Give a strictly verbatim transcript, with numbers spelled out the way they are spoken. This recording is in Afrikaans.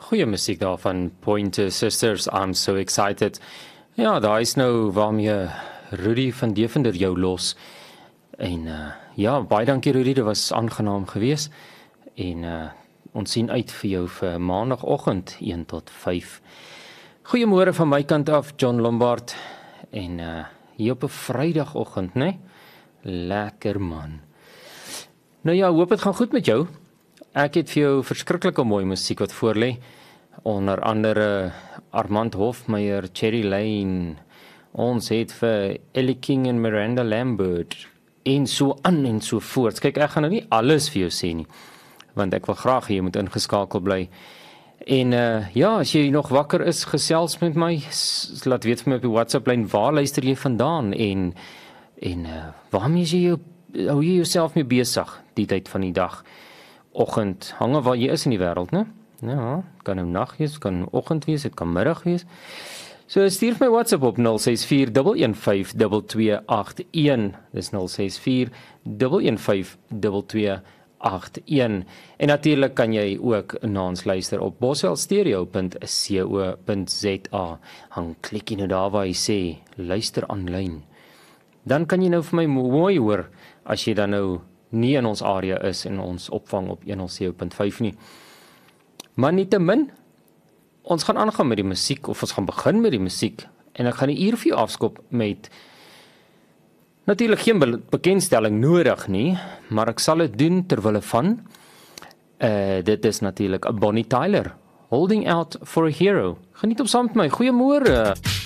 Goeie musiek daar van Pointer Sisters, I'm so excited. Ja, daar is nou waarmee Rudy van Devender jou los. En uh, ja, baie dankie Rudy, dit was aangenaam geweest. En uh, ons sien uit vir jou vir maandagoggend een tot vyf. Goeiemôre van my kant af, John Lombard. En uh, hier op 'n Vrydagoggend, né? Nee? Lekker man. Nou ja, hoop dit gaan goed met jou. Ek het vir jou verskriklike mooi musiek wat voorlê. Onder andere Armand Hofmeyer, Cherry Lane. Ons het vir Ellie King en Miranda Lambert. En so aan en so voort. Kyk, ek gaan nou nie alles vir jou sê nie, want ek wil graag hê jy moet ingeskakel bly. En uh, ja, as jy nog wakker is, gesels met my. Laat weet vir my op die WhatsApp-lyn, waar luister jy vandaan? En, en uh, waarmee is jy jou, hou jy jouself mee besig die tyd van die dag? Oggend, hang af waar jy is in die wêreld, né? Ja, kan nou nag wees, kan oggend wees, dit kan middag wees. So stuur my WhatsApp op nul ses vier, een een vyf, twee twee agt een. Dis nul ses vier, een een vyf, twee twee agt een. En natuurlik kan jy ook na ons luister op boswelstereo punt co punt za. Hang klik jy nou daar waar jy sê luister aanlyn. Dan kan jy nou vir my mooi hoor as jy dan nou nie in ons area is en ons opvang op honderd sewe punt vyf nie. Maar nietemin, ons gaan aangaan met die musiek, of ons gaan begin met die musiek, en ek gaan die uur vir jou afskop met natuurlik geen be bekendstelling nodig nie, maar ek sal dit doen terwille van uh, dit is natuurlik Bonnie Tyler, Holding Out for a Hero. Geniet op saam met my, goeiemôre.